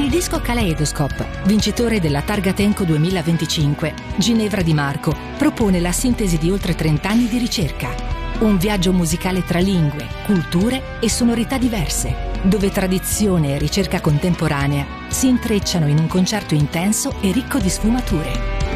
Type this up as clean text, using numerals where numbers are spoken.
il disco Kaleidoscope, vincitore della Targa Tenco 2025, Ginevra Di Marco propone la sintesi di oltre 30 anni di ricerca. Un viaggio musicale tra lingue, culture e sonorità diverse, dove tradizione e ricerca contemporanea si intrecciano in un concerto intenso e ricco di sfumature.